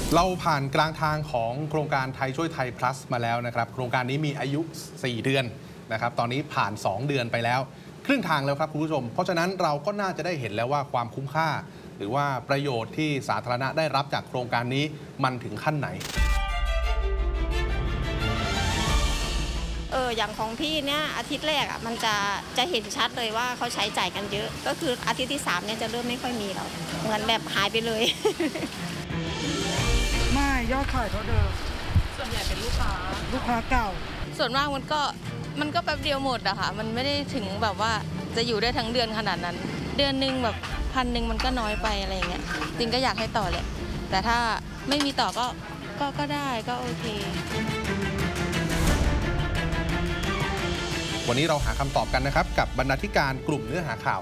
เราผ่านกลางทางของโครงการไทยช่วยไทย plus มาแล้วนะครับโครงการนี้มีอายุ 4 เดือนนะครับตอนนี้ผ่าน 2 เดือนไปแล้วครึ่งทางแล้วครับคุณผู้ชมเพราะฉะนั้นเราก็น่าจะได้เห็นแล้วว่าความคุ้มค่า หรือว่าประโยชน์ที่สาธารณะได้รับจากโครงการนี้มันถึงขั้นไหนอย่างของพี่เนี่ยอาทิตย์แรกมันจะเห็นชัดเลยว่าเขาใช้จ่ายกันเยอะก็คืออาทิตย์ที่3เนี่ยจะเริ่มไม่ค่อยมีแล้วเหมือนแบบหายไปเลยไม่ยอดขายเท่าเดิมส่วนใหญ่เป็นลูกค้าเก่าส่วนมากมันก็แป๊บเดียวหมดอะค่ะมันไม่ได้ถึงแบบว่าจะอยู่ได้ทั้งเดือนขนาดนั้นเดือนหนึ่งแบบ1,000มันก็น้อยไปอะไรอย่างเงี้ยจริงก็อยากให้ต่อแหละแต่ถ้าไม่มีต่อก็ได้ก็โอเควันนี้เราหาคำตอบกันนะครับกับบรรณาธิการกลุ่มเนื้อหาข่าว